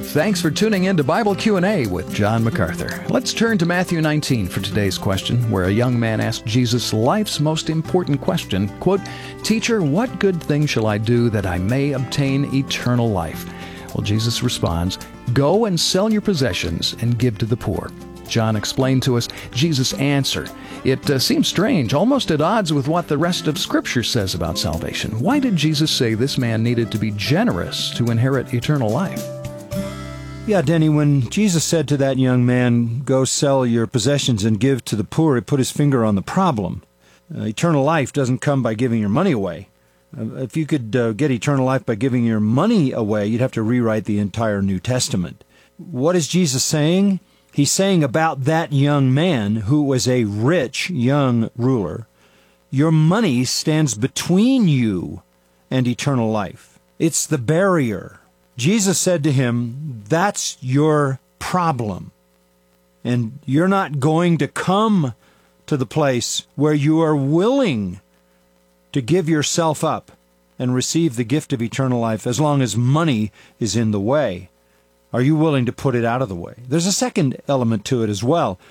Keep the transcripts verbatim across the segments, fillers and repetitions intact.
Thanks for tuning in to Bible Q and A with John MacArthur. Let's turn to Matthew nineteen for today's question, where a young man asked Jesus life's most important question, quote, "Teacher, what good thing shall I do that I may obtain eternal life?" Well, Jesus responds, "Go and sell your possessions and give to the poor." John explained to us Jesus' answer. It uh, seems strange, almost at odds with what the rest of Scripture says about salvation. Why did Jesus say this man needed to be generous to inherit eternal life? Yeah, Denny, when Jesus said to that young man, "Go sell your possessions and give to the poor," he put his finger on the problem. Uh, eternal life doesn't come by giving your money away. Uh, if you could uh, get eternal life by giving your money away, you'd have to rewrite the entire New Testament. What is Jesus saying? He's saying about that young man who was a rich young ruler, your money stands between you and eternal life. It's the barrier. Jesus said to him, that's your problem. And you're not going to come to the place where you are willing to give yourself up and receive the gift of eternal life as long as money is in the way. Are you willing to put it out of the way? There's a second element to it as well.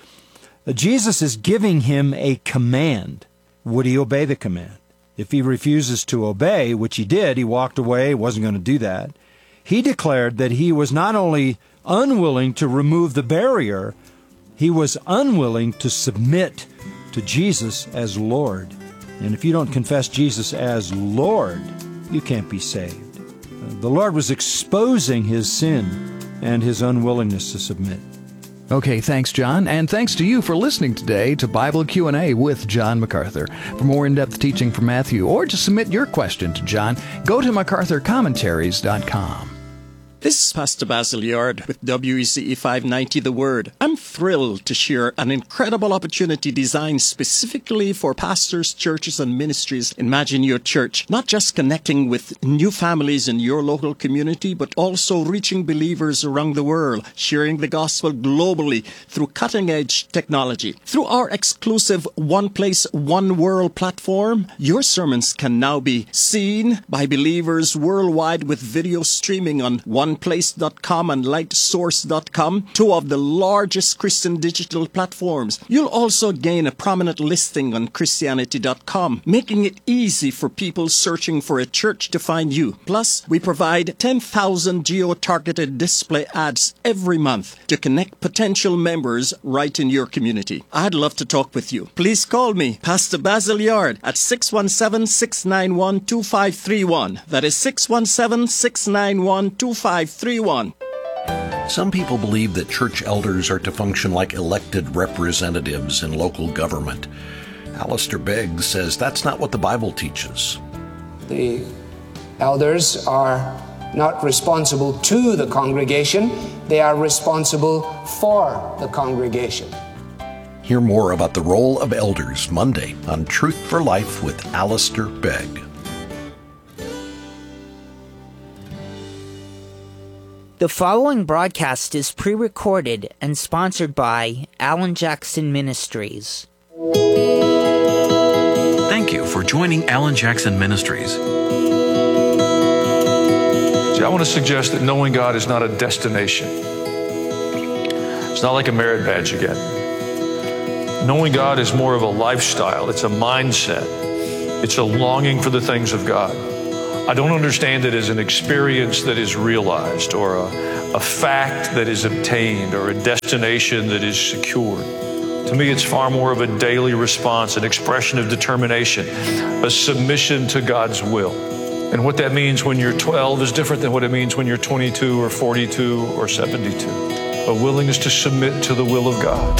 Jesus is giving him a command. Would he obey the command? If he refuses to obey, which he did, he walked away, wasn't going to do that. He declared that he was not only unwilling to remove the barrier, he was unwilling to submit to Jesus as Lord. And if you don't confess Jesus as Lord, you can't be saved. The Lord was exposing his sin and his unwillingness to submit. Okay, thanks, John, and thanks to you for listening today to Bible Q and A with John MacArthur. For more in-depth teaching from Matthew, or to submit your question to John, go to macarthur commentaries dot com. This is Pastor Basil Yard with W E C E five ninety The Word. I'm thrilled to share an incredible opportunity designed specifically for pastors, churches, and ministries. Imagine your church not just connecting with new families in your local community, but also reaching believers around the world, sharing the gospel globally through cutting-edge technology. Through our exclusive One Place, One World platform, your sermons can now be seen by believers worldwide with video streaming on one place dot com and light source dot com, two of the largest Christian digital platforms. You'll also gain a prominent listing on Christianity dot com, making it easy for people searching for a church to find you. Plus, we provide ten thousand geo-targeted display ads every month to connect potential members right in your community. I'd love to talk with you. Please call me, Pastor Basil Yard, at six one seven, six nine one, two five three one. That is six one seven, six nine one, two five three one. Some people believe that church elders are to function like elected representatives in local government. Alistair Begg says that's not what the Bible teaches. The elders are not responsible to the congregation, they are responsible for the congregation. Hear more about the role of elders Monday on Truth for Life with Alistair Begg. The following broadcast is pre-recorded and sponsored by Alan Jackson Ministries. Thank you for joining Alan Jackson Ministries. See, I want to suggest that knowing God is not a destination. It's not like a merit badge again. Knowing God is more of a lifestyle. It's a mindset. It's a longing for the things of God. I don't understand it as an experience that is realized or a, a fact that is obtained or a destination that is secured. To me, it's far more of a daily response, an expression of determination, a submission to God's will. And what that means when you're twelve is different than what it means when you're twenty-two or forty-two or seventy-two. A willingness to submit to the will of God.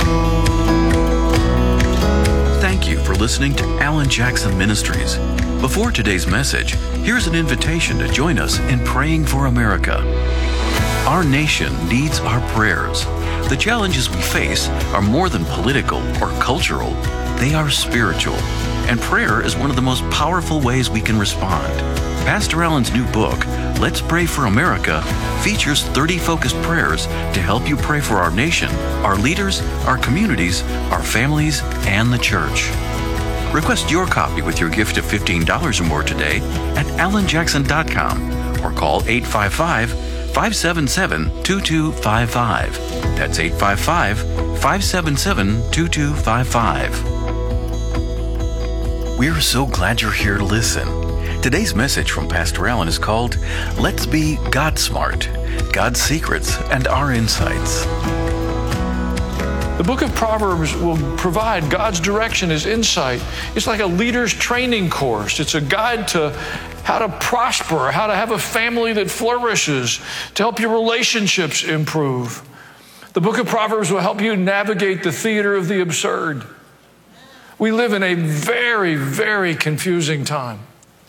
Thank you for listening to Alan Jackson Ministries. Before today's message, here's an invitation to join us in praying for America. Our nation needs our prayers. The challenges we face are more than political or cultural. They are spiritual. And prayer is one of the most powerful ways we can respond. Pastor Allen's new book, Let's Pray for America, features thirty focused prayers to help you pray for our nation, our leaders, our communities, our families, and the church. Request your copy with your gift of fifteen dollars or more today at alan jackson dot com or call eight five five, five seven seven, two two five five. That's eight five five, five seven seven, two two five five. We're so glad you're here to listen. Today's message from Pastor Allen is called, Let's Be God Smart, God's Secrets and Our Insights. The book of Proverbs will provide God's direction as insight. It's like a leader's training course. It's a guide to how to prosper, how to have a family that flourishes, to help your relationships improve. The book of Proverbs will help you navigate the theater of the absurd. We live in a very, very confusing time.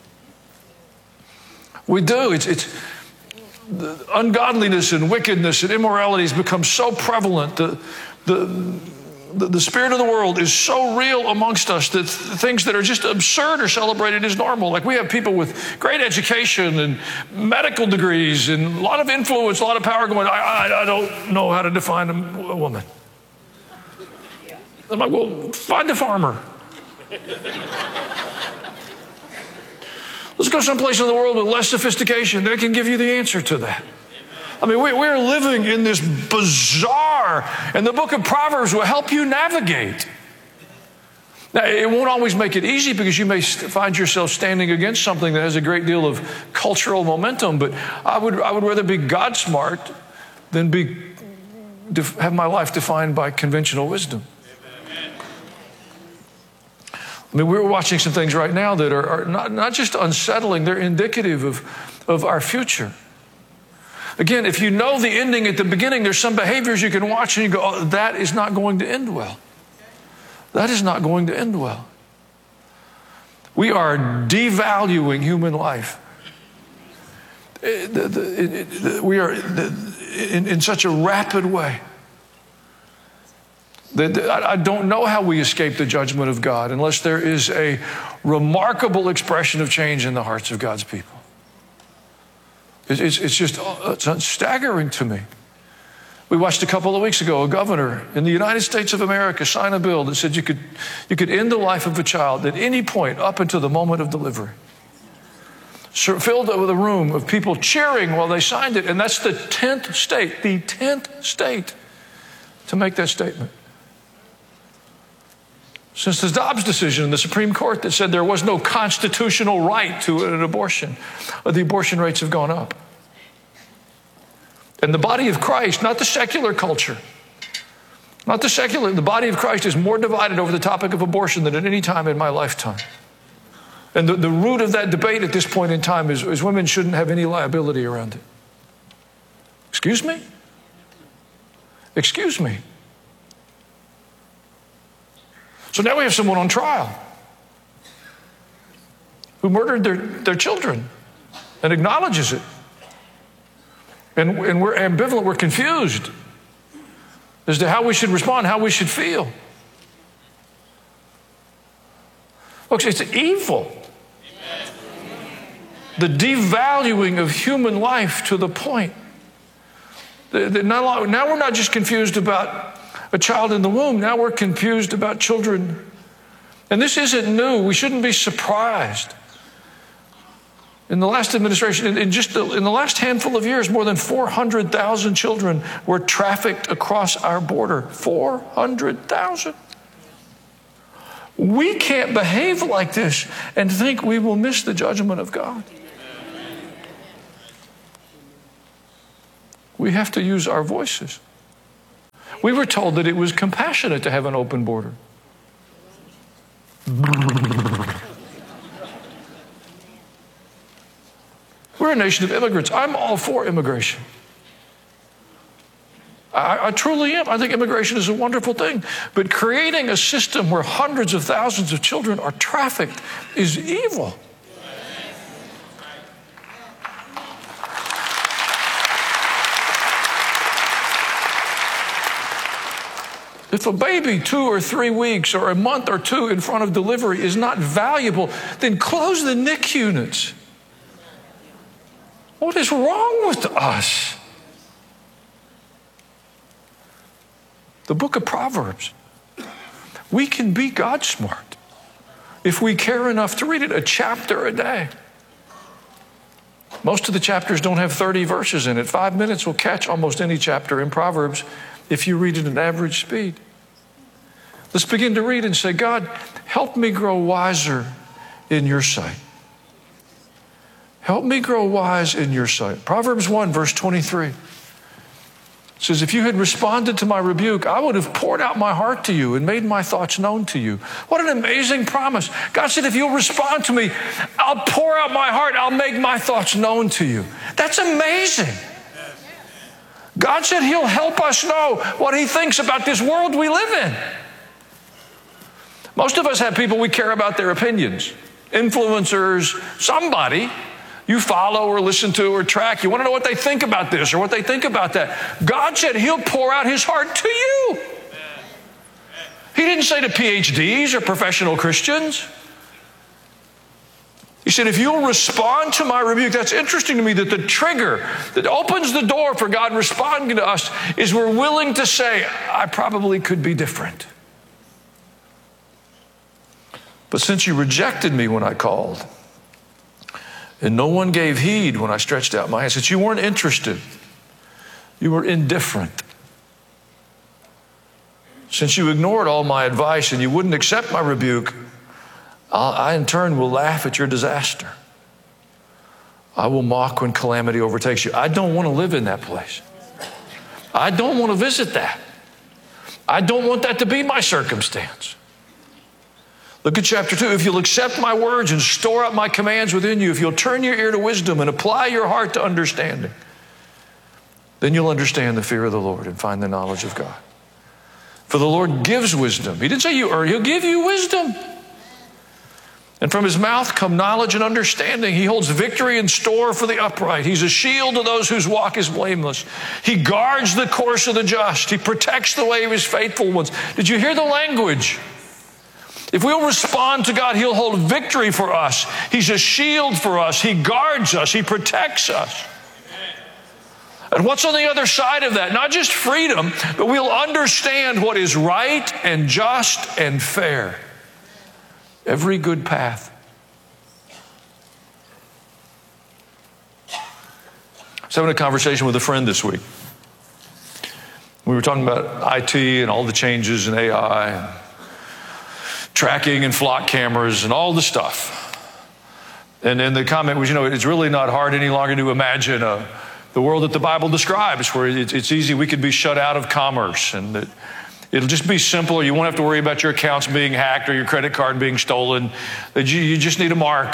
We do. It's, it's the ungodliness and wickedness and immorality has become so prevalent. The, the, the, the spirit of the world is so real amongst us that things that are just absurd are celebrated as normal. Like we have people with great education and medical degrees and a lot of influence, a lot of power going, I, I, I don't know how to define a, a woman. I'm like, well, find a farmer. Let's go someplace in the world with less sophistication. They can give you the answer to that. I mean, we, we're living in this bizarre, and the book of Proverbs will help you navigate. Now, it won't always make it easy because you may find yourself standing against something that has a great deal of cultural momentum, but I would, I would rather be God smart than be, have my life defined by conventional wisdom. I mean, we're watching some things right now that are, are not, not just unsettling, they're indicative of, of our future. Again, if you know the ending at the beginning, there's some behaviors you can watch and you go, oh, that is not going to end well. That is not going to end well. We are devaluing human life. It, the, the, it, it, we are the, in, in such a rapid way. I don't know how we escape the judgment of God unless there is a remarkable expression of change in the hearts of God's people. It's, it's just it's staggering to me. We watched a couple of weeks ago a governor in the United States of America sign a bill that said you could, you could end the life of a child at any point up until the moment of delivery. So filled with a room of people cheering while they signed it, and that's the tenth state, the tenth state to make that statement. Since the Dobbs decision in the Supreme Court that said there was no constitutional right to an abortion, the abortion rates have gone up. And the body of Christ, not the secular culture, not the secular, the body of Christ is more divided over the topic of abortion than at any time in my lifetime. And the, the root of that debate at this point in time is, is women shouldn't have any liability around it. Excuse me? Excuse me. So now we have someone on trial who murdered their, their children and acknowledges it. And, and we're ambivalent, we're confused as to how we should respond, how we should feel. Folks, it's evil. The devaluing of human life to the point that now, now we're not just confused about a child in the womb. Now we're confused about children. And this isn't new. We shouldn't be surprised. In the last administration, in, in just the, in the last handful of years, more than four hundred thousand children were trafficked across our border. four hundred thousand. We can't behave like this and think we will miss the judgment of God. We have to use our voices. We were told that it was compassionate to have an open border. We're a nation of immigrants. I'm all for immigration. I, I truly am. I think immigration is a wonderful thing. But creating a system where hundreds of thousands of children are trafficked is evil. If a baby two or three weeks or a month or two in front of delivery is not valuable, then close the N I C U units. What is wrong with us? The book of Proverbs. We can be God smart if we care enough to read it a chapter a day. Most of the chapters don't have thirty verses in it. Five minutes will catch almost any chapter in Proverbs if you read it at average speed. Let's begin to read and say, God, help me grow wiser in your sight. Help me grow wise in your sight. Proverbs one, verse twenty-three. It says, if you had responded to my rebuke, I would have poured out my heart to you and made my thoughts known to you. What an amazing promise. God said, if you'll respond to me, I'll pour out my heart. I'll make my thoughts known to you. That's amazing. God said he'll help us know what he thinks about this world we live in. Most of us have people we care about their opinions. Influencers, somebody you follow or listen to or track. You want to know what they think about this or what they think about that. God said he'll pour out his heart to you. He didn't say to P H Ds or professional Christians. He said, if you'll respond to my rebuke. That's interesting to me that the trigger that opens the door for God responding to us is we're willing to say, I probably could be different. But since you rejected me when I called, and no one gave heed when I stretched out my hand, since you weren't interested, you were indifferent. Since you ignored all my advice and you wouldn't accept my rebuke, I'll, I in turn will laugh at your disaster. I will mock when calamity overtakes you. I don't want to live in that place. I don't want to visit that. I don't want that to be my circumstance. Look at chapter two. If you'll accept my words and store up my commands within you, if you'll turn your ear to wisdom and apply your heart to understanding, then you'll understand the fear of the Lord and find the knowledge of God. For the Lord gives wisdom. He didn't say you earn, he'll give you wisdom. And from his mouth come knowledge and understanding. He holds victory in store for the upright. He's a shield to those whose walk is blameless. He guards the course of the just. He protects the way of his faithful ones. Did you hear the language? If we'll respond to God, he'll hold victory for us. He's a shield for us. He guards us. He protects us. And what's on the other side of that? Not just freedom, but we'll understand what is right and just and fair. Every good path. I was having a conversation with a friend this week. We were talking about I T and all the changes in A I, and tracking and flock cameras and all the stuff. And then the comment was, you know, it's really not hard any longer to imagine a, the world that the Bible describes, where it's, it's easy, we could be shut out of commerce, and that it'll just be simpler. You won't have to worry about your accounts being hacked or your credit card being stolen. That you, you just need a mark,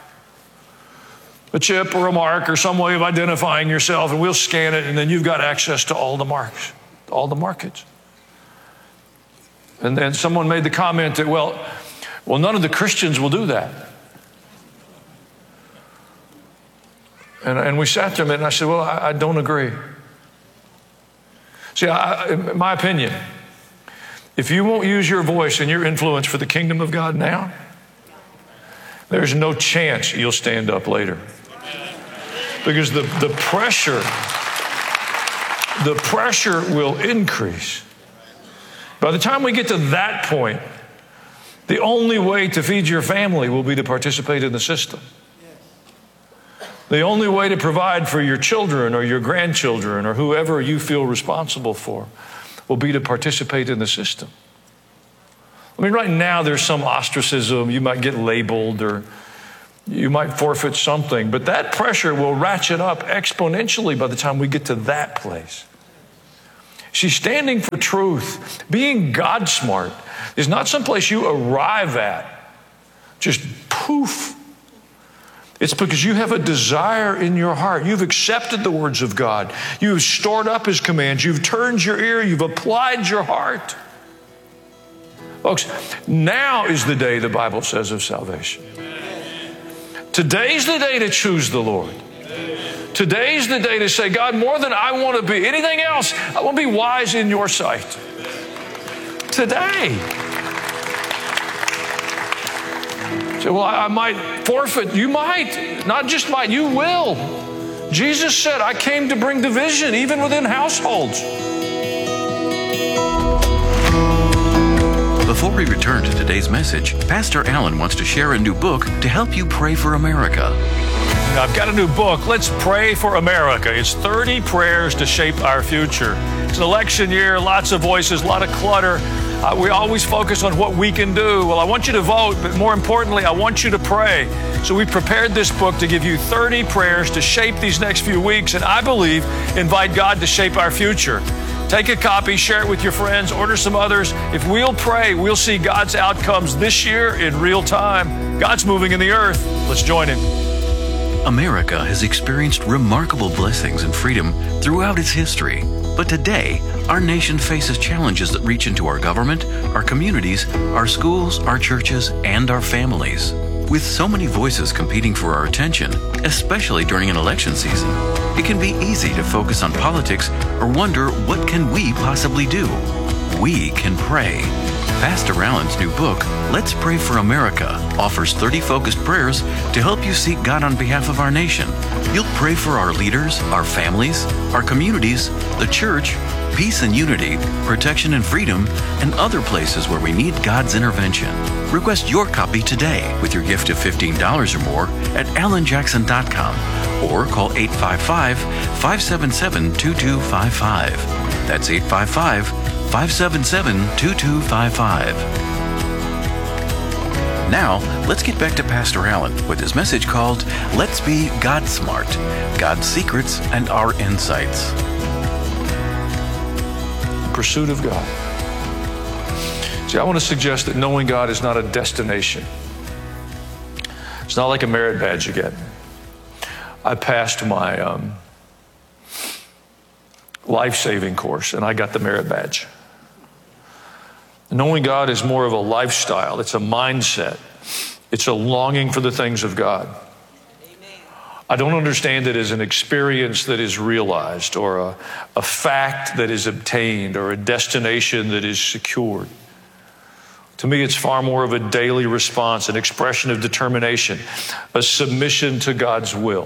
a chip or a mark or some way of identifying yourself, and we'll scan it, and then you've got access to all the marks, all the markets. And then someone made the comment that, well, well, none of the Christians will do that. And, and we sat there a minute, and I said, well, I, I don't agree. See, I, in my opinion, if you won't use your voice and your influence for the kingdom of God now, there's no chance you'll stand up later. Because the, the pressure, the pressure will increase. By the time we get to that point, the only way to feed your family will be to participate in the system. The only way to provide for your children or your grandchildren or whoever you feel responsible for will be to participate in the system. I mean, right now there's some ostracism. You might get labeled or you might forfeit something, but that pressure will ratchet up exponentially by the time we get to that place. She's standing for truth. Being God smart is not someplace you arrive at. Just poof. It's because you have a desire in your heart. You've accepted the words of God. You've stored up his commands. You've turned your ear. You've applied your heart. Folks, now is the day, the Bible says, of salvation. Today's the day to choose the Lord. Today's the day to say, God, more than I want to be anything else, I want to be wise in your sight. Today. So, well, I might forfeit. You might. Not just might, you will. Jesus said, I came to bring division, even within households. Before we return to today's message, Pastor Allen wants to share a new book to help you pray for America. I've got a new book. Let's pray for America. It's thirty prayers to shape our future. It's an election year, lots of voices, a lot of clutter. Uh, we always focus on what we can do. Well, I want you to vote, but more importantly, I want you to pray. So we prepared this book to give you thirty prayers to shape these next few weeks, and I believe invite God to shape our future. Take a copy, share it with your friends, order some others. If we'll pray, we'll see God's outcomes this year in real time. God's moving in the earth. Let's join Him. America has experienced remarkable blessings and freedom throughout its history. But today, our nation faces challenges that reach into our government, our communities, our schools, our churches, and our families. With so many voices competing for our attention, especially during an election season, it can be easy to focus on politics or wonder, what can we possibly do? We can pray. Pastor Allen's new book, Let's Pray for America, offers thirty focused prayers to help you seek God on behalf of our nation. You'll pray for our leaders, our families, our communities, the church, peace and unity, protection and freedom, and other places where we need God's intervention. Request your copy today with your gift of fifteen dollars or more at alan jackson dot com or call eight five five, five seven seven, two two five five. That's eight five five, five seven seven, two two five five. Now, let's get back to Pastor Allen with his message called, Let's Be God Smart, God's Secrets and Our Insights. Pursuit of God. See, I want to suggest that knowing God is not a destination. It's not like a merit badge you get. I passed my um, life-saving course, and I got the merit badge. Knowing God is more of a lifestyle. It's a mindset. It's a longing for the things of God. I don't understand it as an experience that is realized or a, a fact that is obtained or a destination that is secured. To me, it's far more of a daily response, an expression of determination, a submission to God's will.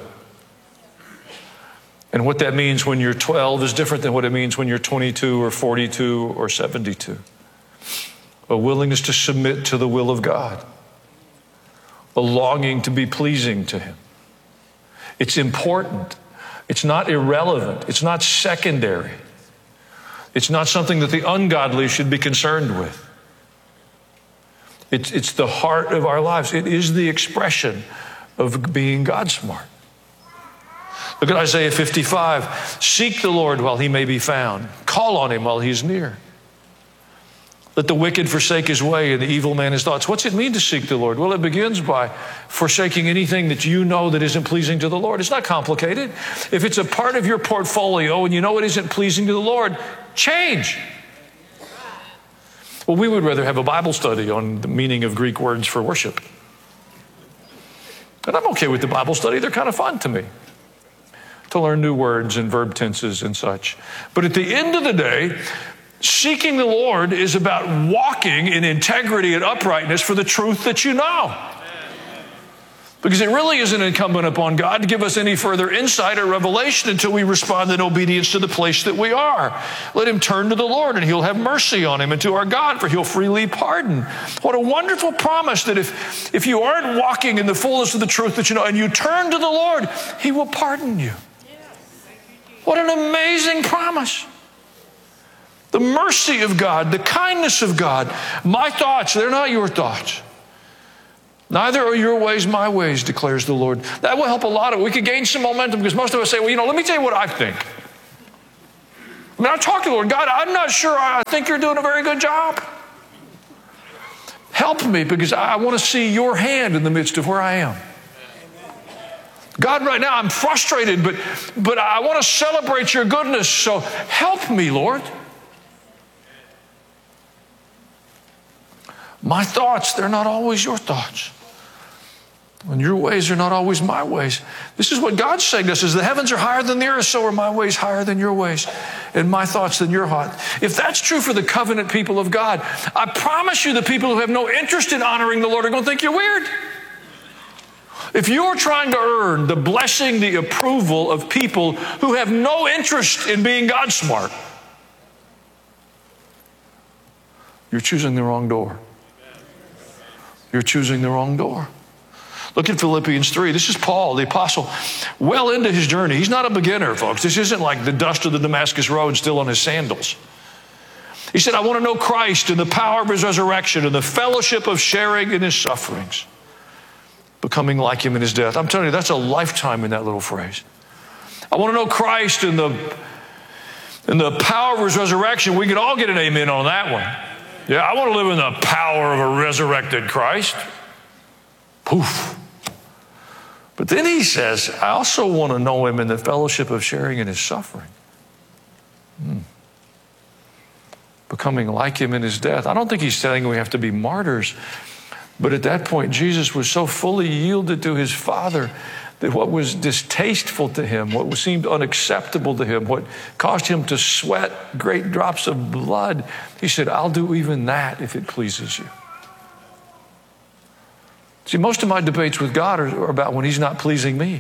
And what that means when you're twelve is different than what it means when you're twenty-two or forty-two or seventy-two. A willingness to submit to the will of God. A longing to be pleasing to Him. It's important. It's not irrelevant. It's not secondary. It's not something that the ungodly should be concerned with. It's, it's the heart of our lives. It is the expression of being God smart. Look at Isaiah fifty-five. Seek the Lord while He may be found. Call on Him while He is near. Let the wicked forsake his way and the evil man his thoughts. What's it mean to seek the Lord? Well, it begins by forsaking anything that you know that isn't pleasing to the Lord. It's not complicated. If it's a part of your portfolio and you know it isn't pleasing to the Lord, change. Well, we would rather have a Bible study on the meaning of Greek words for worship. And I'm okay with the Bible study. They're kind of fun to me, to learn new words and verb tenses and such. But at the end of the day, seeking the Lord is about walking in integrity and uprightness for the truth that you know. Because it really isn't incumbent upon God to give us any further insight or revelation until we respond in obedience to the place that we are. Let him turn to the Lord and He'll have mercy on him, and to our God, for He'll freely pardon. What a wonderful promise that if, if you aren't walking in the fullness of the truth that you know and you turn to the Lord, He will pardon you. What an amazing promise. The mercy of God, the kindness of God. My thoughts, they're not your thoughts. Neither are your ways my ways, declares the Lord. That will help a lot. We could gain some momentum, because most of us say, well, you know, let me tell you what I think. I mean, I talk to the Lord. God, I'm not sure. I think you're doing a very good job. Help me, because I want to see your hand in the midst of where I am. God, right now I'm frustrated, but, but I want to celebrate your goodness. So help me, Lord. My thoughts, they're not always your thoughts. And your ways are not always my ways. This is what God's saying to us, is the heavens are higher than the earth, so are my ways higher than your ways, and my thoughts than your thoughts. If that's true for the covenant people of God, I promise you the people who have no interest in honoring the Lord are going to think you're weird. If you're trying to earn the blessing, the approval of people who have no interest in being God smart, you're choosing the wrong door. You're choosing the wrong door. Look at Philippians three. This is Paul, the apostle, well into his journey. He's not a beginner, folks. This isn't like the dust of the Damascus Road still on his sandals. He said, I want to know Christ and the power of his resurrection and the fellowship of sharing in his sufferings, becoming like him in his death. I'm telling you, that's a lifetime in that little phrase. I want to know Christ and the, and the power of his resurrection. We could all get an amen on that one. Yeah, I want to live in the power of a resurrected Christ. Poof. But then he says, I also want to know him in the fellowship of sharing in his suffering. Hmm. Becoming like him in his death. I don't think he's saying we have to be martyrs. But at that point, Jesus was so fully yielded to his Father that what was distasteful to him, what seemed unacceptable to him, what caused him to sweat great drops of blood, he said, I'll do even that if it pleases you. See, most of my debates with God are about when he's not pleasing me.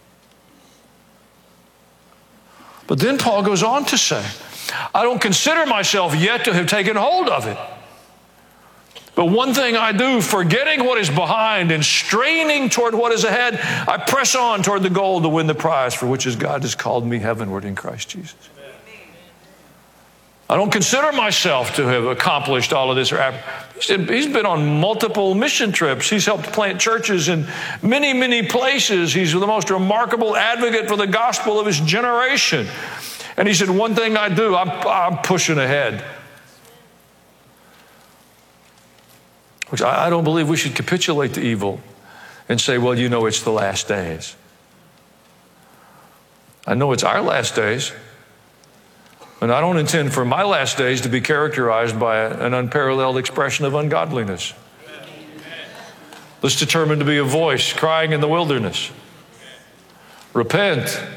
But then Paul goes on to say, I don't consider myself yet to have taken hold of it. But one thing I do, forgetting what is behind and straining toward what is ahead, I press on toward the goal to win the prize for which God has called me heavenward in Christ Jesus. I don't consider myself to have accomplished all of this. He's been on multiple mission trips. He's helped plant churches in many, many places. He's the most remarkable advocate for the gospel of his generation. And he said, one thing I do, I'm, I'm pushing ahead. Which I, I don't believe we should capitulate to evil and say, well, you know, it's the last days. I know it's our last days. And I don't intend for my last days to be characterized by a, an unparalleled expression of ungodliness. Let's determine to be a voice crying in the wilderness. Repent.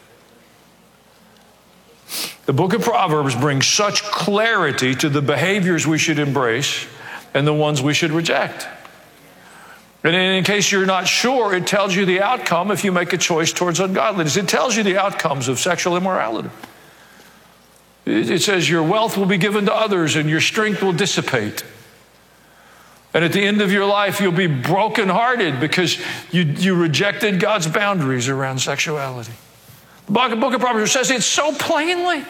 The book of Proverbs brings such clarity to the behaviors we should embrace and the ones we should reject. And in case you're not sure, it tells you the outcome if you make a choice towards ungodliness. It tells you the outcomes of sexual immorality. It says your wealth will be given to others and your strength will dissipate. And at the end of your life, you'll be brokenhearted because you, you rejected God's boundaries around sexuality. The book of Proverbs says it so plainly.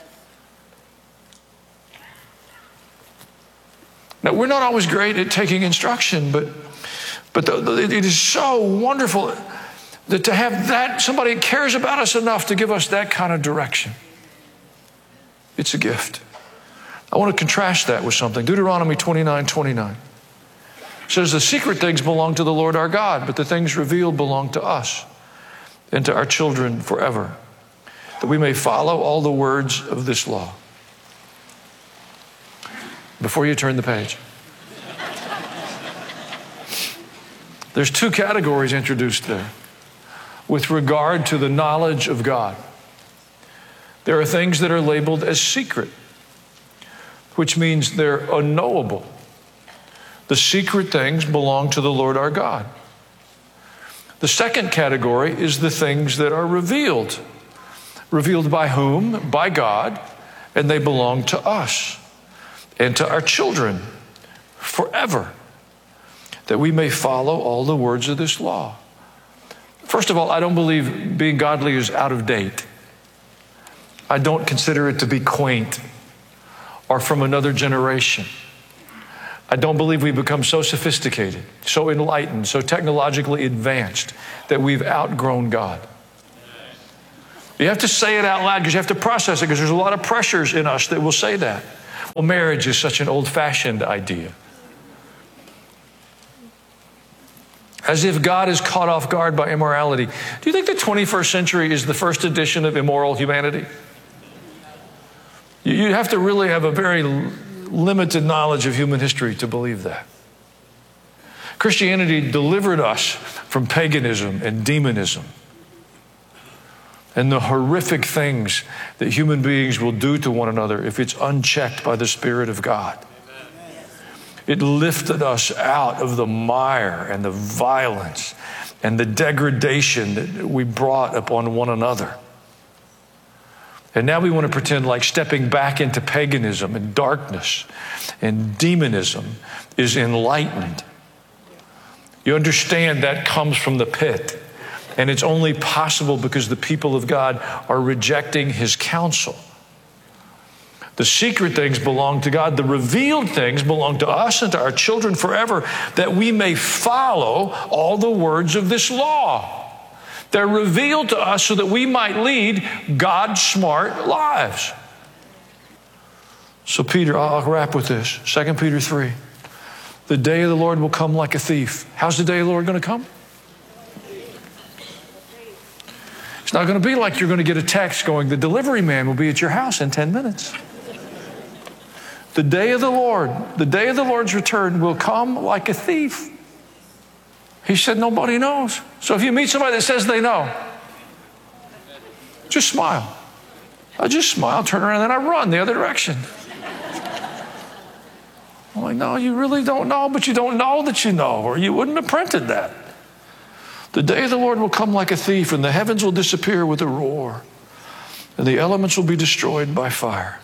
Now, we're not always great at taking instruction, but, but the, the, it is so wonderful that to have that, somebody cares about us enough to give us that kind of direction. It's a gift. I want to contrast that with something. Deuteronomy twenty-nine twenty-nine says the secret things belong to the Lord our God, but the things revealed belong to us and to our children forever, that we may follow all the words of this law. Before you turn the page, there's two categories introduced there with regard to the knowledge of God. There are things that are labeled as secret, which means they're unknowable. The secret things belong to the Lord our God. The second category is the things that are revealed. Revealed by whom? By God, and they belong to us and to our children forever, that we may follow all the words of this law. First of all, I don't believe being godly is out of date. I don't consider it to be quaint or from another generation. I don't believe we've become so sophisticated, so enlightened, so technologically advanced that we've outgrown God. You have to say it out loud because you have to process it, because there's a lot of pressures in us that will say that. Well, marriage is such an old-fashioned idea. As if God is caught off guard by immorality. Do you think the twenty-first century is the first edition of immoral humanity? You have to really have a very limited knowledge of human history to believe that. Christianity delivered us from paganism and demonism and the horrific things that human beings will do to one another if it's unchecked by the Spirit of God. It lifted us out of the mire and the violence and the degradation that we brought upon one another. And now we want to pretend like stepping back into paganism and darkness and demonism is enlightened. You understand that comes from the pit. And it's only possible because the people of God are rejecting his counsel. The secret things belong to God. The revealed things belong to us and to our children forever, that we may follow all the words of this law. They're revealed to us so that we might lead God-smart lives. So Peter, I'll wrap with this. Second Peter three. The day of the Lord will come like a thief. How's the day of the Lord going to come? It's not going to be like you're going to get a text going, the delivery man will be at your house in ten minutes. The day of the Lord, the day of the Lord's return will come like a thief. He said nobody knows. So if you meet somebody that says they know, just smile. I just smile, turn around, and then I run the other direction. I'm like, no, you really don't know, but you don't know that you know, or you wouldn't have printed that. The day of the Lord will come like a thief, and the heavens will disappear with a roar, and the elements will be destroyed by fire.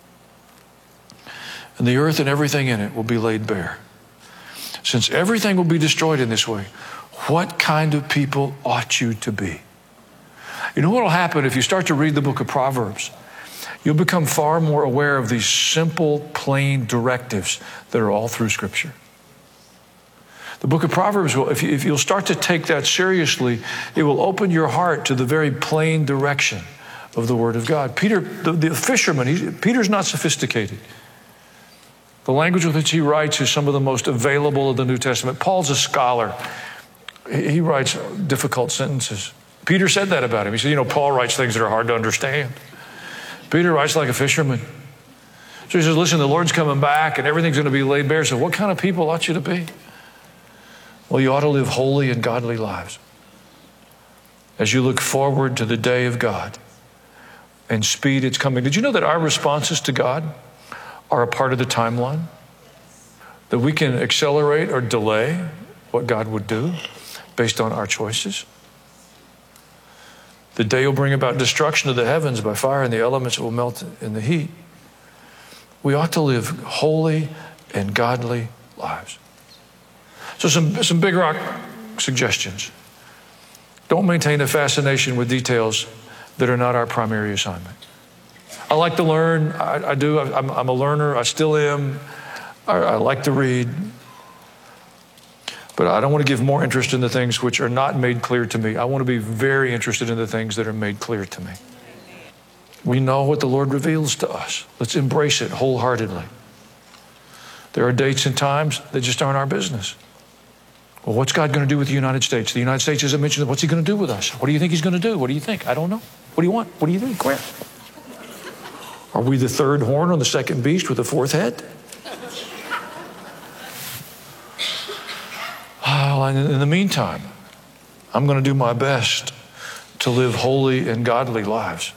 And the earth and everything in it will be laid bare. Since everything will be destroyed in this way, what kind of people ought you to be? You know what will happen if you start to read the book of Proverbs? You'll become far more aware of these simple, plain directives that are all through Scripture. The book of Proverbs, will, if, you, if you'll start to take that seriously, it will open your heart to the very plain direction of the Word of God. Peter, the, the fisherman, he, Peter's not sophisticated. The language with which he writes is some of the most available of the New Testament. Paul's a scholar. He, he writes difficult sentences. Peter said that about him. He said, you know, Paul writes things that are hard to understand. Peter writes like a fisherman. So he says, listen, the Lord's coming back and everything's going to be laid bare. So what kind of people ought you to be? Well, you ought to live holy and godly lives as you look forward to the day of God and speed its coming. Did you know that our responses to God are a part of the timeline? That we can accelerate or delay what God would do based on our choices? The day will bring about destruction of the heavens by fire, and the elements will melt in the heat. We ought to live holy and godly lives. So some, some big rock suggestions. Don't maintain a fascination with details that are not our primary assignment. I like to learn. I, I do. I'm, I'm a learner. I still am. I, I like to read. But I don't want to give more interest in the things which are not made clear to me. I want to be very interested in the things that are made clear to me. We know what the Lord reveals to us. Let's embrace it wholeheartedly. There are dates and times that just aren't our business. Well, what's God going to do with the United States? The United States isn't mentioned. What's he going to do with us? What do you think he's going to do? What do you think? I don't know. What do you want? What do you think? Where? Are we the third horn on the second beast with the fourth head? Well, in the meantime, I'm going to do my best to live holy and godly lives.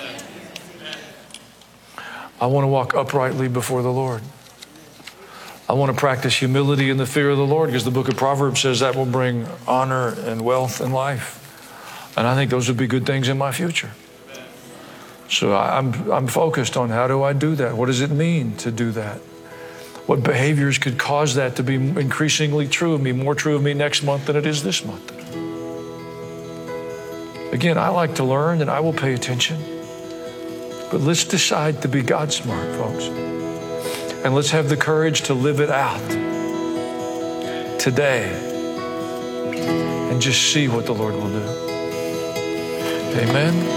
I want to walk uprightly before the Lord. I want to practice humility and the fear of the Lord, because the book of Proverbs says that will bring honor and wealth and life. And I think those would be good things in my future. So I'm, I'm focused on how do I do that? What does it mean to do that? What behaviors could cause that to be increasingly true of me, more true of me next month than it is this month? Again, I like to learn and I will pay attention. But let's decide to be God smart, folks. And let's have the courage to live it out today and just see what the Lord will do. Amen.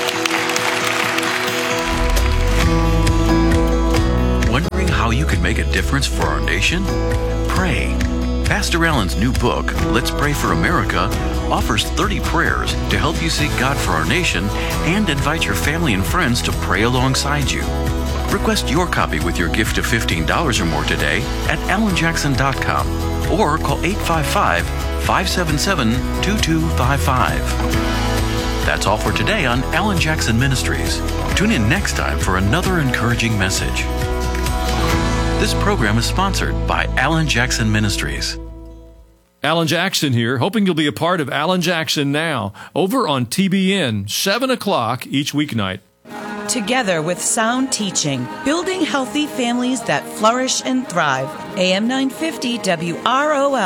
Wondering how you could make a difference for our nation? Pray. Pastor Allen's new book, Let's Pray for America, offers thirty prayers to help you seek God for our nation and invite your family and friends to pray alongside you. Request your copy with your gift of fifteen dollars or more today at alan jackson dot com or call eight five five, five seven seven, two two five five. That's all for today on Alan Jackson Ministries. Tune in next time for another encouraging message. This program is sponsored by Alan Jackson Ministries. Alan Jackson here, hoping you'll be a part of Alan Jackson Now, over on T B N, seven o'clock each weeknight. Together with sound teaching, building healthy families that flourish and thrive. A M nine fifty W R O L,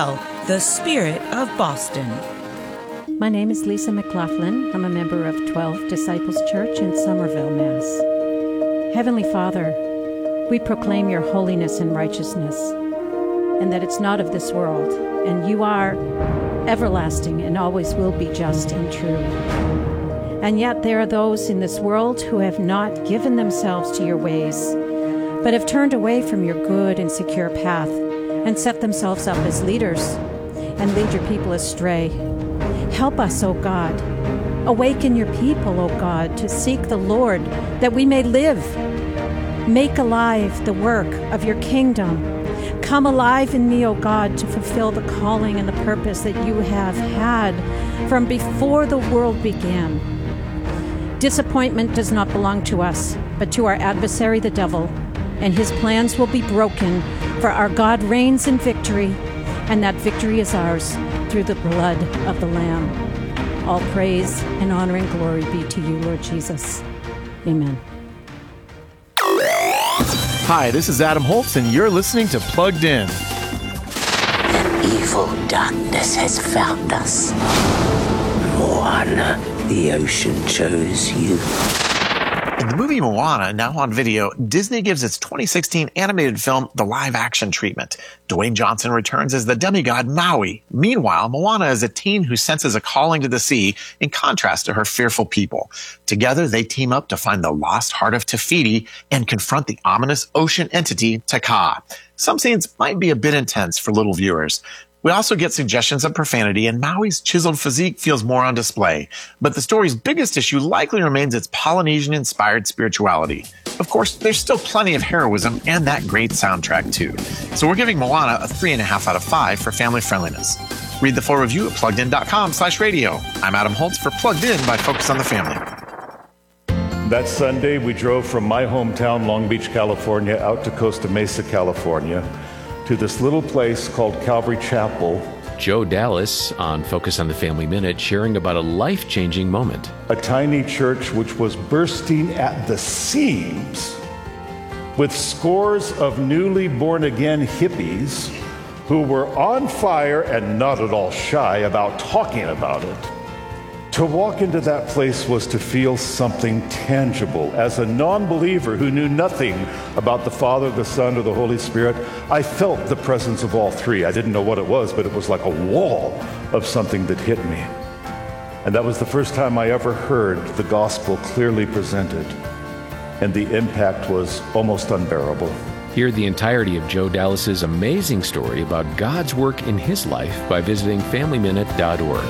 The Spirit of Boston. My name is Lisa McLaughlin. I'm a member of twelve Disciples Church in Somerville, Mass. Heavenly Father, we proclaim your holiness and righteousness, and that it's not of this world, and you are everlasting and always will be just and true. And yet there are those in this world who have not given themselves to your ways, but have turned away from your good and secure path and set themselves up as leaders and lead your people astray. Help us, O God. Awaken your people, O God, to seek the Lord, that we may live. Make alive the work of your kingdom. Come alive in me, O God, to fulfill the calling and the purpose that you have had from before the world began. Disappointment does not belong to us, but to our adversary, the devil, and his plans will be broken, for our God reigns in victory, and that victory is ours through the blood of the Lamb. All praise and honor and glory be to you, Lord Jesus. Amen. Hi, this is Adam Holtz, and you're listening to Plugged In. An evil darkness has found us. Moana, the ocean chose you. In the movie Moana, now on video, Disney gives its twenty sixteen animated film the live-action treatment. Dwayne Johnson returns as the demigod Maui. Meanwhile, Moana is a teen who senses a calling to the sea in contrast to her fearful people. Together, they team up to find the lost heart of Te Fiti and confront the ominous ocean entity Taka. Some scenes might be a bit intense for little viewers. We also get suggestions of profanity, and Maui's chiseled physique feels more on display. But the story's biggest issue likely remains its Polynesian-inspired spirituality. Of course, there's still plenty of heroism and that great soundtrack, too. So we're giving Moana a three point five out of five for family friendliness. Read the full review at pluggedin.com slash radio. I'm Adam Holtz for Plugged In by Focus on the Family. That Sunday, we drove from my hometown, Long Beach, California, out to Costa Mesa, California, to this little place called Calvary Chapel. Joe Dallas on Focus on the Family Minute sharing about a life-changing moment. A tiny church which was bursting at the seams with scores of newly born-again hippies who were on fire and not at all shy about talking about it. To walk into that place was to feel something tangible. As a non-believer who knew nothing about the Father, the Son, or the Holy Spirit, I felt the presence of all three. I didn't know what it was, but it was like a wall of something that hit me. And that was the first time I ever heard the gospel clearly presented. And the impact was almost unbearable. Hear the entirety of Joe Dallas's amazing story about God's work in his life by visiting family minute dot org.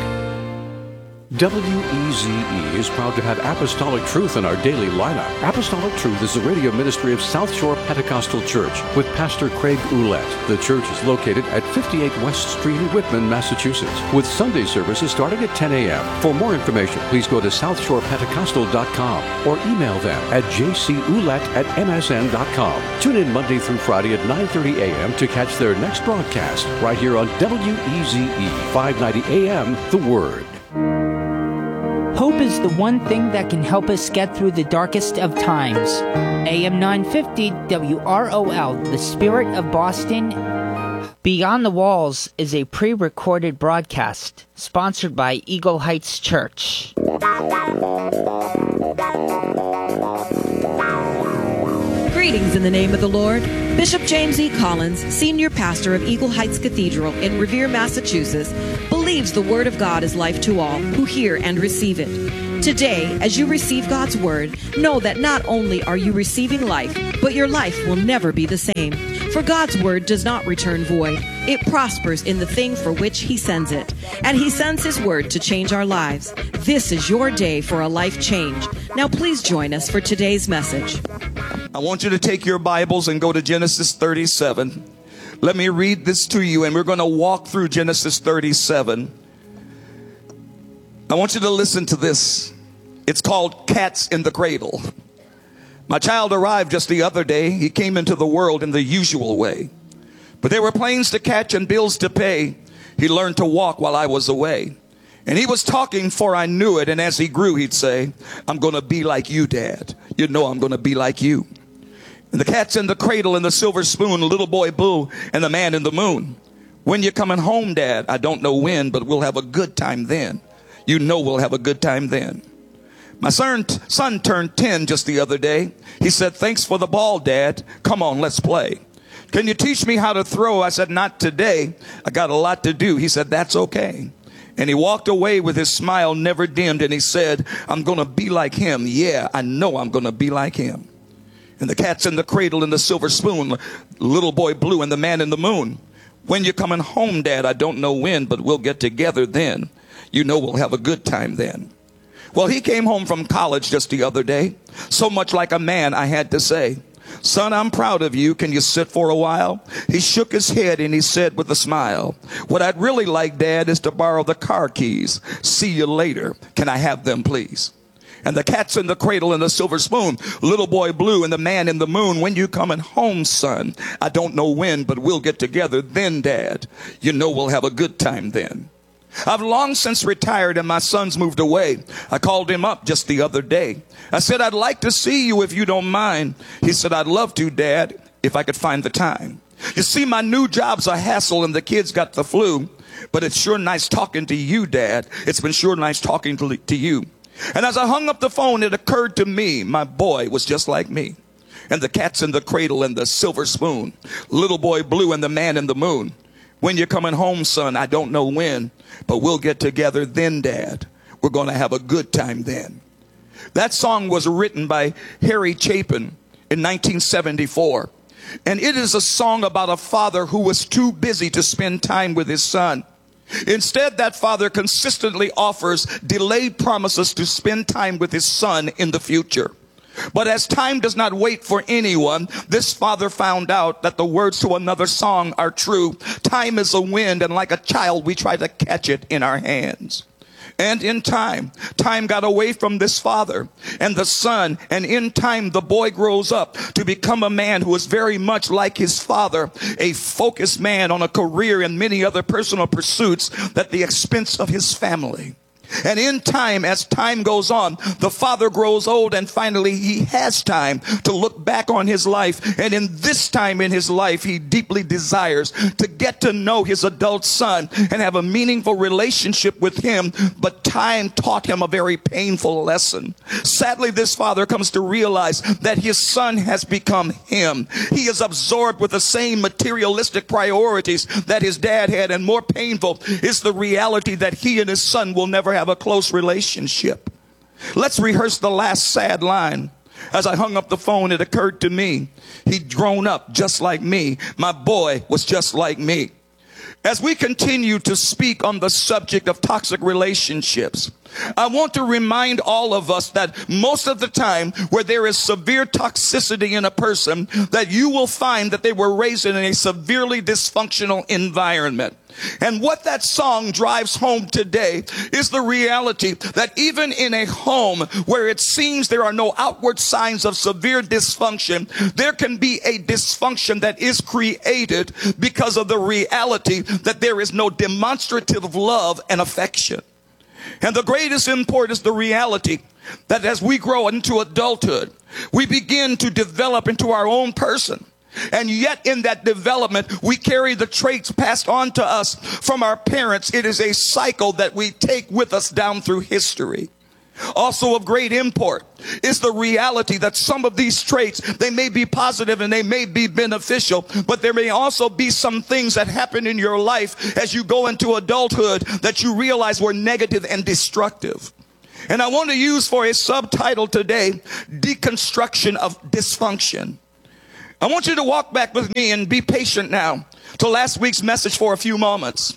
W E Z E is proud to have Apostolic Truth in our daily lineup. Apostolic Truth is the radio ministry of South Shore Pentecostal Church with Pastor Craig Ouellette. The church is located at fifty-eight West Street in Whitman, Massachusetts, with Sunday services starting at ten a.m. For more information, please go to south shore pentecostal dot com or email them at j c ouellette at m s n dot com. Tune in Monday through Friday at nine thirty a.m. to catch their next broadcast right here on W E Z E, five ninety a m The Word. Hope is the one thing that can help us get through the darkest of times. A M nine fifty W R O L, the Spirit of Boston. Beyond the Walls is a pre-recorded broadcast sponsored by Eagle Heights Church. Greetings in the name of the Lord. Bishop James E. Collins, Senior Pastor of Eagle Heights Cathedral in Revere, Massachusetts, believes the Word of God is life to all who hear and receive it. Today, as you receive God's Word, know that not only are you receiving life, but your life will never be the same. For God's Word does not return void. It prospers in the thing for which He sends it. And He sends His Word to change our lives. This is your day for a life change. Now please join us for today's message. I want you to take your Bibles and go to Genesis thirty-seven. Let me read this to you, and we're going to walk through Genesis thirty-seven. I want you to listen to this. It's called Cats in the Cradle. My child arrived just the other day. He came into the world in the usual way. But there were planes to catch and bills to pay. He learned to walk while I was away. And he was talking, for I knew it. And as he grew, he'd say, I'm going to be like you, Dad. You know I'm going to be like you. And the cat's in the cradle and the silver spoon, little boy Boo and the man in the moon. When you're coming home, Dad? I don't know when, but we'll have a good time then. You know we'll have a good time then. My son, son turned ten just the other day. He said, thanks for the ball, Dad. Come on, let's play. Can you teach me how to throw? I said, not today. I got a lot to do. He said, that's okay. And he walked away with his smile never dimmed. And he said, I'm going to be like him. Yeah, I know I'm going to be like him. And the Cat's in the Cradle and the Silver Spoon, Little Boy Blue and the Man in the Moon. When you're coming home, Dad? I don't know when, but we'll get together then. You know we'll have a good time then. Well, he came home from college just the other day. So much like a man, I had to say, son, I'm proud of you. Can you sit for a while? He shook his head and he said with a smile, what I'd really like, Dad, is to borrow the car keys. See you later. Can I have them, please? And the Cat's in the Cradle and the Silver Spoon, Little Boy Blue and the Man in the Moon. When you coming home, son? I don't know when, but we'll get together then, Dad. You know we'll have a good time then. I've long since retired and my son's moved away. I called him up just the other day. I said, I'd like to see you if you don't mind. He said, I'd love to, Dad, if I could find the time. You see, my new job's a hassle and the kids got the flu, but it's sure nice talking to you, Dad. It's been sure nice talking to, to you. And as I hung up the phone, it occurred to me, my boy was just like me. And the Cat's in the Cradle and the Silver Spoon, Little Boy Blue and the Man in the Moon. When you're coming home, son? I don't know when, but we'll get together then, Dad. We're going to have a good time then. That song was written by Harry Chapin in nineteen seventy-four. And it is a song about a father who was too busy to spend time with his son. Instead, that father consistently offers delayed promises to spend time with his son in the future. But as time does not wait for anyone, this father found out that the words to another song are true. Time is a wind, and like a child, we try to catch it in our hands. And in time, time got away from this father and the son. And in time, the boy grows up to become a man who is very much like his father, a focused man on a career and many other personal pursuits at the expense of his family. And in time, as time goes on, the father grows old and finally he has time to look back on his life. And in this time in his life, he deeply desires to get to know his adult son and have a meaningful relationship with him. But time taught him a very painful lesson. Sadly, this father comes to realize that his son has become him. He is absorbed with the same materialistic priorities that his dad had. And more painful is the reality that he and his son will never have have a close relationship. Let's rehearse the last sad line. As I hung up the phone, it occurred to me, he'd grown up just like me. My boy was just like me. As we continue to speak on the subject of toxic relationships, I want to remind all of us that most of the time where there is severe toxicity in a person, that you will find that they were raised in a severely dysfunctional environment. And what that song drives home today is the reality that even in a home where it seems there are no outward signs of severe dysfunction, there can be a dysfunction that is created because of the reality that there is no demonstrative love and affection. And the greatest import is the reality that as we grow into adulthood, we begin to develop into our own person. And yet in that development, we carry the traits passed on to us from our parents. It is a cycle that we take with us down through history. Also of great import is the reality that some of these traits, they may be positive and they may be beneficial, but there may also be some things that happen in your life as you go into adulthood that you realize were negative and destructive. And I want to use for a subtitle today, Deconstruction of Dysfunction. I want you to walk back with me and be patient now to last week's message for a few moments.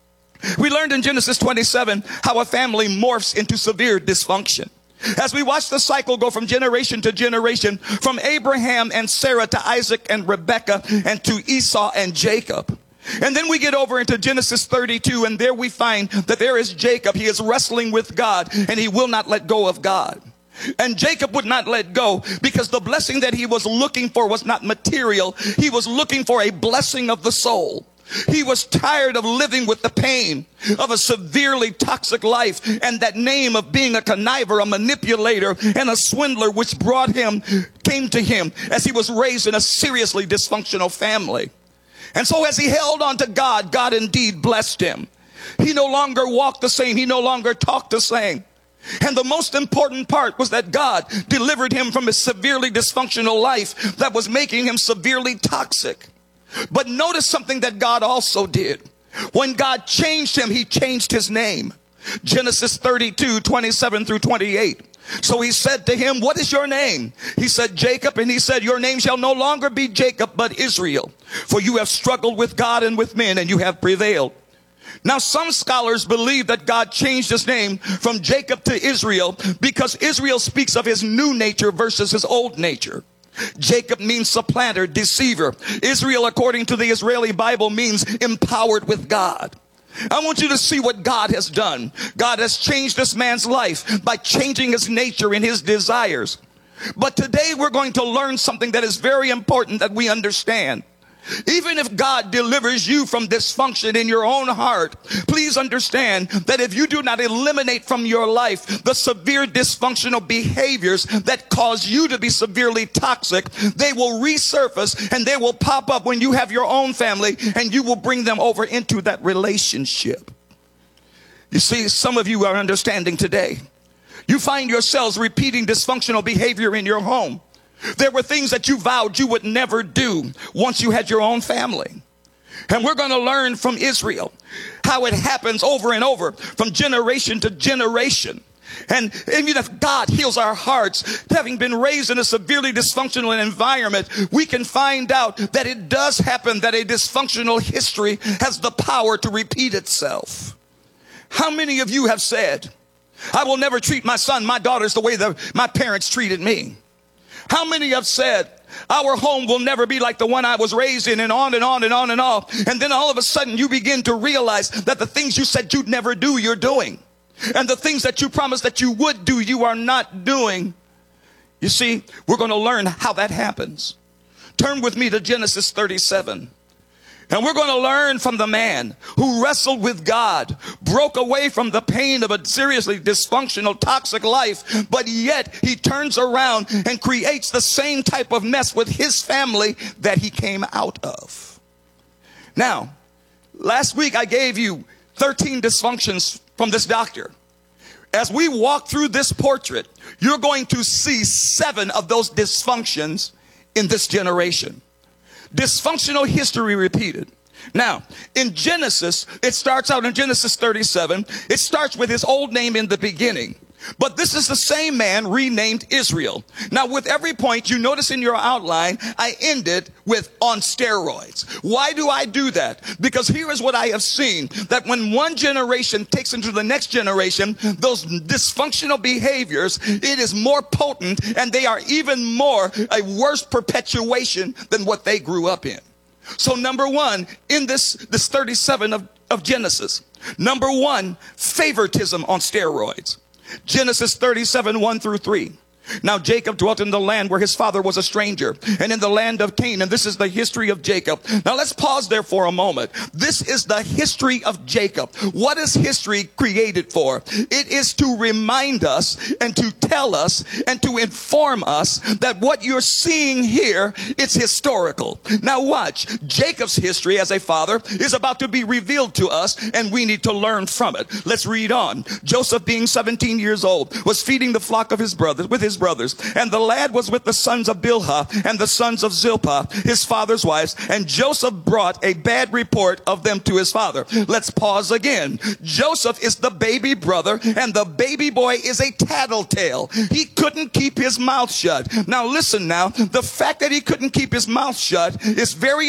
We learned in Genesis twenty-seven how a family morphs into severe dysfunction. As we watch the cycle go from generation to generation, from Abraham and Sarah to Isaac and Rebekah and to Esau and Jacob. And then we get over into Genesis thirty-two, and there we find that there is Jacob. He is wrestling with God and he will not let go of God. And Jacob would not let go because the blessing that he was looking for was not material. He was looking for a blessing of the soul. He was tired of living with the pain of a severely toxic life and that name of being a conniver, a manipulator, and a swindler, which brought him, came to him as he was raised in a seriously dysfunctional family. And so as he held on to God, God indeed blessed him. He no longer walked the same. He no longer talked the same. And the most important part was that God delivered him from a severely dysfunctional life that was making him severely toxic. But notice something that God also did. When God changed him, he changed his name. Genesis thirty-two, twenty-seven through twenty-eight. So he said to him, what is your name? He said, Jacob. And he said, your name shall no longer be Jacob, but Israel. For you have struggled with God and with men, and you have prevailed. Now, some scholars believe that God changed his name from Jacob to Israel because Israel speaks of his new nature versus his old nature. Jacob means supplanter, deceiver. Israel, according to the Israeli Bible, means empowered with God. I want you to see what God has done. God has changed this man's life by changing his nature and his desires. But today we're going to learn something that is very important that we understand. Even if God delivers you from dysfunction in your own heart, please understand that if you do not eliminate from your life the severe dysfunctional behaviors that cause you to be severely toxic, they will resurface and they will pop up when you have your own family, and you will bring them over into that relationship. You see, some of you are understanding today. You find yourselves repeating dysfunctional behavior in your home. There were things that you vowed you would never do once you had your own family. And we're going to learn from Israel how it happens over and over from generation to generation. And even if God heals our hearts, having been raised in a severely dysfunctional environment, we can find out that it does happen, that a dysfunctional history has the power to repeat itself. How many of you have said, I will never treat my son, my daughters the way that my parents treated me? How many have said, our home will never be like the one I was raised in, and on and on and on and on. And then all of a sudden you begin to realize that the things you said you'd never do, you're doing. And the things that you promised that you would do, you are not doing. You see, we're going to learn how that happens. Turn with me to Genesis thirty-seven. And we're going to learn from the man who wrestled with God, broke away from the pain of a seriously dysfunctional, toxic life, but yet he turns around and creates the same type of mess with his family that he came out of. Now, last week I gave you thirteen dysfunctions from this doctor. As we walk through this portrait, you're going to see seven of those dysfunctions in this generation. Dysfunctional history repeated. Now, in Genesis, it starts out in Genesis thirty-seven. It starts with his old name in the beginning. But this is the same man renamed Israel. Now, with every point you notice in your outline, I ended with on steroids. Why do I do that? Because here is what I have seen, that when one generation takes into the next generation, those dysfunctional behaviors, it is more potent, and they are even more a worse perpetuation than what they grew up in. So number one, in this, this thirty-seven of, of Genesis, number one, favoritism on steroids. Genesis thirty-seven, one through three. Now Jacob dwelt in the land where his father was a stranger, and in the land of Canaan. This is the history of Jacob. Now let's pause there for a moment. This is the history of Jacob. What is history created for? It is to remind us and to tell us and to inform us that what you're seeing here, it's historical. Now watch. Jacob's history as a father is about to be revealed to us, and we need to learn from it. Let's read on. Joseph, being seventeen years old, was feeding the flock of his brothers with his brothers, and the lad was with the sons of Bilhah and the sons of Zilpah, his father's wives, and Joseph brought a bad report of them to his father. Let's pause again. Joseph is the baby brother, and the baby boy is a tattletale. He couldn't keep his mouth shut. Now listen now, the fact that he couldn't keep his mouth shut is very